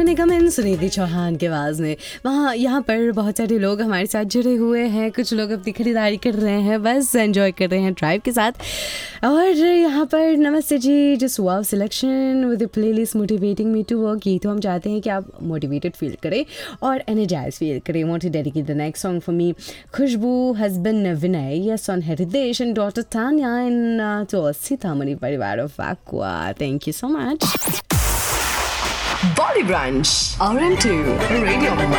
निगम इन सुनिधि चौहान के आवाज़ में। वहाँ यहाँ पर बहुत सारे लोग हमारे साथ जुड़े हुए हैं, कुछ लोग अपनी खरीदारी कर रहे हैं, बस एंजॉय कर रहे हैं ड्राइव के साथ। और यहाँ पर नमस्ते जी, just wow selection with playlist motivating me to work. ये तो हम चाहते हैं कि आप मोटिवेटेड फील करें और एनर्जाइज फील करें। Want to dedicate the next song for me, Khushboo, husband Vinay, yes on Hridesh and daughter Tanya in to Sitamarhi परिवार of Aqua. Thank you so much. Body Brunch, RM2, Radio